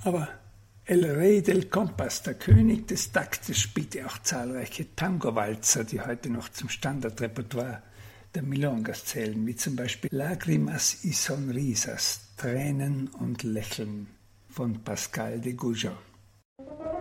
Aber El Rey del Compás, der König des Taktes, spielte auch zahlreiche Tango-Walzer, die heute noch zum Standardrepertoire der Milongas zählen, wie zum Beispiel Lágrimas y Sonrisas, Tränen und Lächeln von Pascal de Goujon.